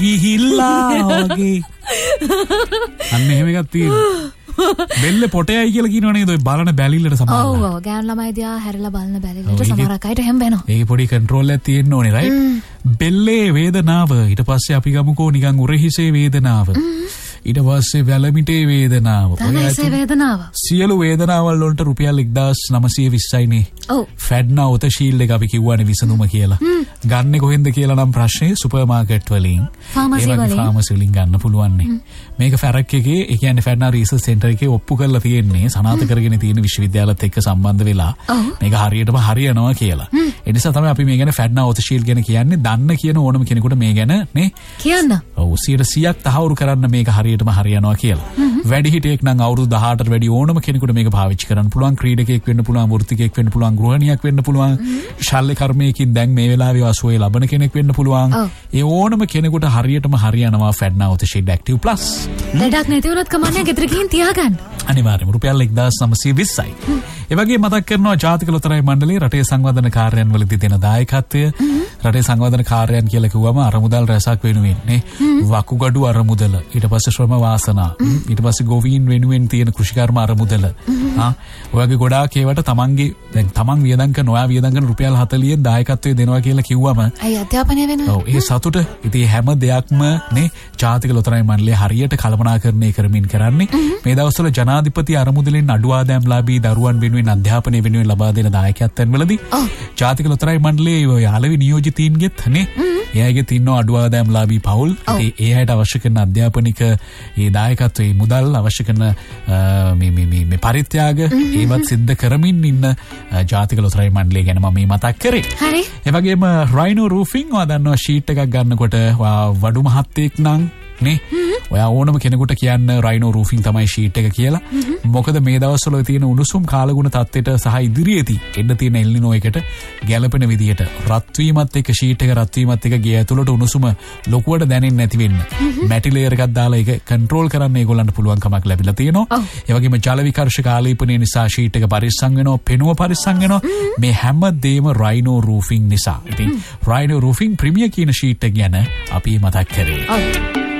ගිහිල්ලා වගේ. අන්න එහෙම එකක් තියෙනවා. බෙල්ල පොටයයි කියලා කියනවනේ නේද? ඔය බලන බැලිල්ලට සමානයි. ඔව් ඔව් ගෑන් ළමයි දිහා හැරිලා බලන බැලිල්ලට සමහරක් අයට හැම වෙනවා. ඒක පොඩි කන්ට්‍රෝල් එකක් තියෙන්න ඕනේ රයිට්. බෙල්ලේ වේදනාව ඊට පස්සේ අපි ගමුකෝ නිකන් උරහිසේ වේදනාව. ඊට පස්සේ වැලමිටේ වේදනාව. තනයිසේ වේදනාව. සියලු වේදනාවල් වලට රුපියල් 1920යි නේ. ඔව්. ෆැඩ්නා උත ෂීල්ඩ් එක අපි කිව්වනේ විසඳුම කියලා. ගන්නෙ කොහෙන්ද කියලා නම් ප්‍රශ්නේ සුපර් මාකට් වලින්. ෆාමසි වලින් ගන්න පුළුවන් නේ. මේක ෆැරක් එකේ ඒ කියන්නේ ෆැඩ්නා රිසර්ච් සෙන්ටර් එකේ ඔප්පු කරලා තියෙන්නේ සනාථ කරගෙන තියෙන විශ්වවිද්‍යාලත් එක්ක සම්බන්ධ වෙලා මේක හරියටම හරියනවා කියලා. ඒ නිසා තමයි අපි මේ ගැන ෆැඩ්නා උත ෂීල්ඩ් ගැන කියන්නේ. දන්න කියන ඕනම කෙනෙකුට මේ ගැන නේ කියන්න. ඔව් 100ක් තහවුරු කරන්න මේක හරියටම හරියනවා කියලා. වැඩිහිටියෙක් නම් අවුරුදු 18ට වැඩි ඕනම කෙනෙකුට මේක පාවිච්චි කරන්න පුළුවන්. ක්‍රීඩකයෙක් වෙන්න පුළුවන්, වෘත්තිකයෙක් වෙන්න පුළුවන්, ගෘහණියක් වෙන්න පුළුවන්. ශල්‍ය කර්මයකින් දැන් මේ වෙලාවේ අසුවේ ලබන කෙනෙක් වෙන්න පුළුවන්. ඒ ඕනම කෙනෙකුට හරියටම හරියනවා ෆැඩ්නා උත ෂීල්ඩ් ඇක්ටිව් ප්ලස්. ලඩක් නැති වුණත් කමන්නේ ගෙදර ගිහින් තියාගන්න. අනිවාර්යයෙන්ම රුපියල් 1920යි. ඒ වගේ මතක් කරනවා ජාතික ලොතරැයි මණ්ඩලයේ රටේ සංවර්ධන කාර්යයන් වලදී දෙන දායකත්වය. රටේ සංවර්ධන කාර්යයන් කියලා කිව්වම අරමුදල් රැසක් වෙනුවෙන් නේ. වකුගඩු අරමුදල, ඊට පස්සේ ශ්‍රම වාසනා, ඊට පස්සේ ගොවීන් වෙනුවෙන් තියෙන කෘෂිකර්ම අරමුදල. ඔය වගේ ගොඩාක් ඒවට තමන්ගේ දැන් තමන් වියදම් කරන ඔයා වියදම් කරන රුපියල් 40 දායකත්වය දෙනවා කියලා කිව්වම අය අධ්‍යාපනය වෙනවා. ඔව් ඒ සතුට ඉතින් හැම දෙයක්ම නේ ජාතික ලොතරැයි මණ්ඩලය හරියට කළමනාකරණය කරමින් කරන්නේ. මේ දවස්වල ජනාධිපති අරමුදලෙන් අඩු ආදායම් ලාභී දරුවන් වෙනුවෙන් අධ්‍යාපනය වෙනුවෙන් ලබා දෙන දායකත්වයන් වලදී ජාතික ලොතරැයි මණ්ඩලයේ ඔය අලෙවි නියෝජිතයින්ගෙත් නේ එයාගේ තින්න අඩු ආදායම් ලාභී පවුල් ඉතින් ඒ අයට අවශ්‍ය කරන අධ්‍යාපනික ඒ දායකත්වයේ මුදල් අවශ්‍ය කරන මේ පරිත්‍යාග ඒවත් සිද්ධ කරමින් ඉන්න ජාතික ලොතරැයි මණ්ඩලය ගැන මම මේ මතක් කරේ. හරි. ඒ වගේම රයිනෝ රූෆින් ඔයා දන්නවා ෂීට් එකක් ගන්නකොට වඩු මහත්තයෙක් නම් නේ ඔයා ඕනම කෙනෙකුට කියන්න රයිනෝ රූෆින් තමයි ෂීට් එක කියලා. මොකද මේ දවස්වල තියෙන උණුසුම් කාලගුණ තත්ත්වයට සහ ඉදිරියේදී එන්න තියෙන එල්නිනෝ එකට ගැළපෙන විදිහට රත් වීමත් එක්ක ෂීට් එක රත් වීමත් එක්ක ගේ ඇතුළට උණුසුම ලොකුවට දැනෙන්නේ නැති වෙන්න මැටි ලේයර් එකක් දාලා ඒක කන්ට්‍රෝල් කරන්න ඒගොල්ලන්ට පුළුවන්කමක් ලැබිලා තියෙනවා. ඒ වගේම ජල විකර්ෂක ආලේපනය නිසා ෂීට් එක පරිස්සම් වෙනවා, පෙනුම පරිස්සම් වෙනවා. මේ හැම දෙයක්ම රයිනෝ රූෆින් නිසා. ඉතින් රයිනෝ රූෆින් ප්‍රීමියර් කියන ෂීට් එක ගැන අපි මතක් කරේ.